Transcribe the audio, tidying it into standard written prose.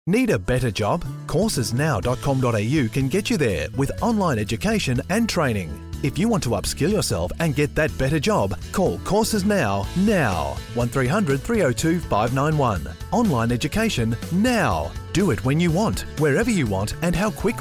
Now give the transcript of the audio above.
Need a better job? Coursesnow.com.au can get you there with online education and training. If you want to upskill yourself and get that better job, call Courses Now. 1300 302 591. Online education now. Do it when you want, wherever you want, and how quickly